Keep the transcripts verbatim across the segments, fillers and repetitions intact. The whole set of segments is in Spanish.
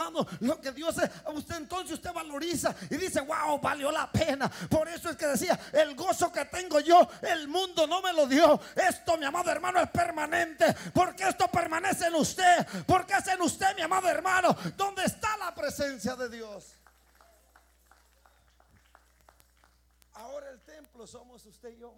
hermano, lo que Dios es, usted entonces usted valoriza y dice, wow, valió la pena. Por eso es que decía, el gozo que tengo yo, el mundo no me lo dio. Esto, mi amado hermano, es permanente, porque esto permanece en usted, porque es en usted, mi amado hermano, donde está la presencia de Dios. Ahora el templo somos usted y yo.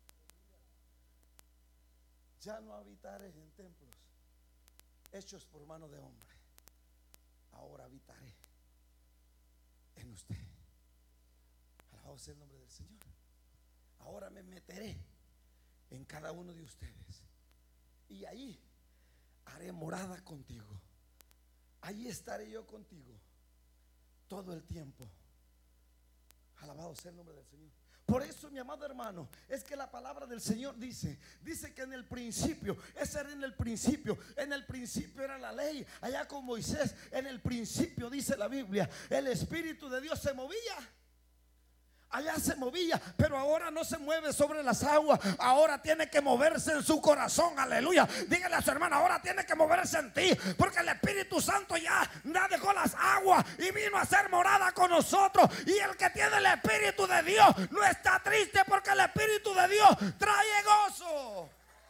Ya no habitaré en templos hechos por mano de hombre. Ahora habitaré en usted. Alabado sea el nombre del Señor. Ahora me meteré en cada uno de ustedes y ahí haré morada contigo. Ahí estaré yo contigo todo el tiempo. Alabado sea el nombre del Señor. Por eso, mi amado hermano, es que la palabra del Señor dice, dice que en el principio, ese era en el principio, en el principio era la ley, allá con Moisés, en el principio dice la Biblia, el Espíritu de Dios se movía. Allá se movía, pero ahora no se mueve sobre las aguas. Ahora tiene que moverse en su corazón, aleluya. Dígale a su hermano, ahora tiene que moverse en ti, porque el Espíritu Santo ya, ya dejó las aguas y vino a hacer morada con nosotros. Y el que tiene el Espíritu de Dios no está triste, porque el Espíritu de Dios trae gozo.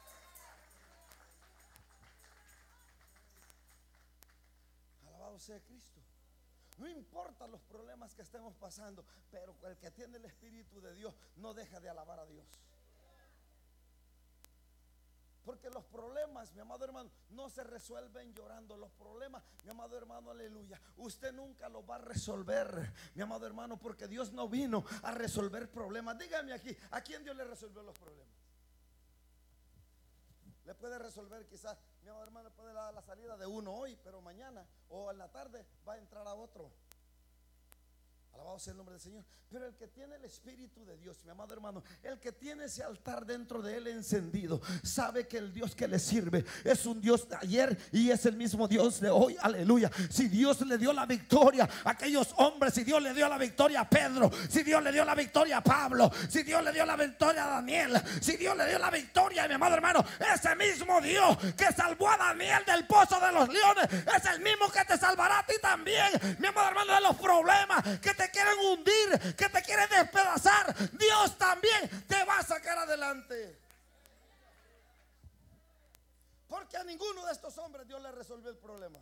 Alabado sea Cristo. No importa los problemas que estemos pasando, pero el que tiene el Espíritu de Dios no deja de alabar a Dios. Porque los problemas, mi amado hermano, no se resuelven llorando. Los problemas, mi amado hermano, aleluya, usted nunca los va a resolver, mi amado hermano, porque Dios no vino a resolver problemas. Dígame aquí, ¿a quién Dios le resolvió los problemas? Le puede resolver quizás, mi amado hermano, puede dar la salida de uno hoy, pero mañana o en la tarde va a entrar a otro. Alabado sea el nombre del Señor. Pero el que tiene el Espíritu de Dios, mi amado hermano, el que tiene ese altar dentro de él encendido, sabe que el Dios que le sirve es un Dios de ayer y es el mismo Dios de hoy, aleluya. Si Dios le dio la victoria a aquellos hombres, si Dios le dio la victoria a Pedro, si Dios le dio la victoria a Pablo, si Dios le dio la victoria a Daniel, si Dios le dio la victoria, mi amado hermano, ese mismo Dios que salvó a Daniel del pozo de los leones es el mismo que te salvará a ti también, mi amado hermano, de los problemas que te quieren hundir, que te quieren despedazar. Dios también te va a sacar adelante, porque a ninguno de estos hombres Dios le resolvió el problema.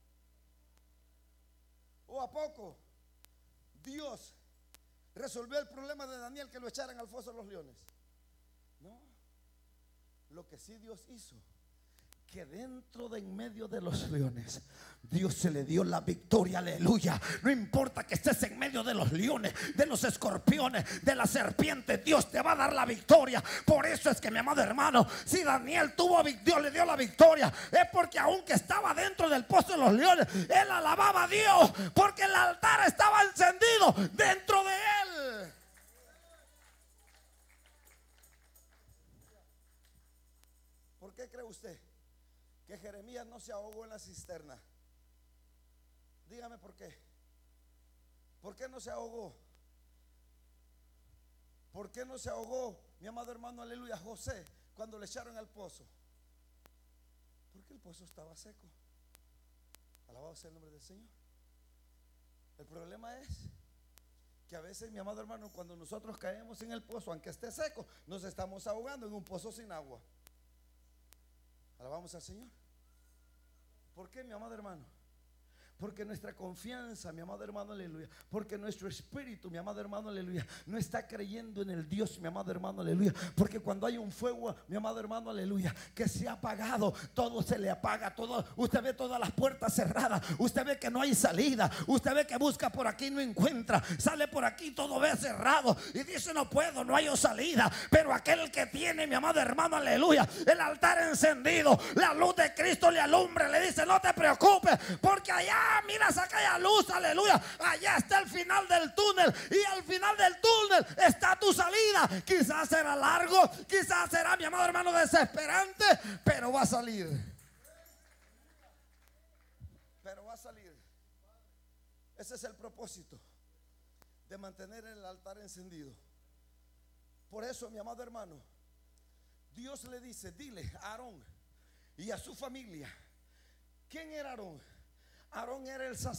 ¿O a poco Dios resolvió el problema de Daniel, que lo echaran al foso de los leones? No. Lo que sí Dios hizo, que dentro de en medio de los leones Dios se le dio la victoria, aleluya. No importa que estés en medio de los leones, de los escorpiones, de la serpiente, Dios te va a dar la victoria. Por eso es que, mi amado hermano, si Daniel tuvo, Dios le dio la victoria, es porque aunque estaba dentro del pozo de los leones, él alababa a Dios, porque el altar estaba encendido dentro de él. ¿Por qué cree usted que Jeremías no se ahogó en la cisterna? Dígame por qué. ¿Por qué no se ahogó? ¿Por qué no se ahogó, mi amado hermano, aleluya, José, cuando le echaron al pozo? Porque el pozo estaba seco. Alabado sea el nombre del Señor. El problema es que a veces, mi amado hermano, cuando nosotros caemos en el pozo, aunque esté seco, nos estamos ahogando en un pozo sin agua. Alabamos al Señor. ¿Por qué, mi amado hermano? Porque nuestra confianza, mi amado hermano, aleluya, porque nuestro espíritu, mi amado hermano, aleluya, no está creyendo en el Dios, mi amado hermano, aleluya. Porque cuando hay un fuego, mi amado hermano, aleluya, que se ha apagado, todo se le apaga, todo. Usted ve todas las puertas cerradas, usted ve que no hay salida, usted ve que busca por aquí y no encuentra, sale por aquí, todo ve cerrado y dice: no puedo, no hay salida. Pero aquel que tiene, mi amado hermano, aleluya, el altar encendido, la luz de Cristo le alumbra, le dice: no te preocupes, porque allá, mira, saca aquella luz, aleluya, allá está el final del túnel, y al final del túnel está tu salida. Quizás será largo, quizás será, mi amado hermano, desesperante, pero va a salir. Pero va a salir. Ese es el propósito de mantener el altar encendido. Por eso, mi amado hermano, Dios le dice: dile a Aarón y a su familia. ¿Quién era Aarón? Aarón era el sacerdote.